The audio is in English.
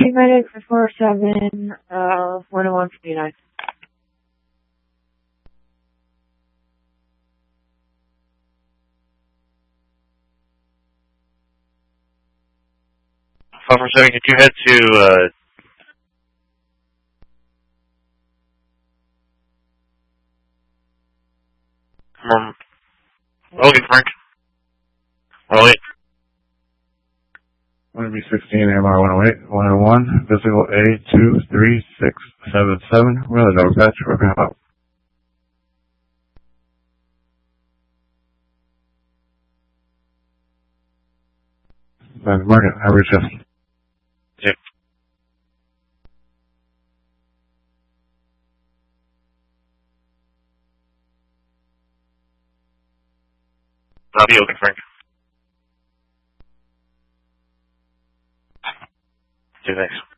Medic 447, 10159. 547, could you head to, Logan Frank? Oh, wait. 1B16, AMR 108, 101, physical A23677, we're the dog patch, we're going out. Market, average shift. Yep. I'll be Logan Frank. 2 thanks.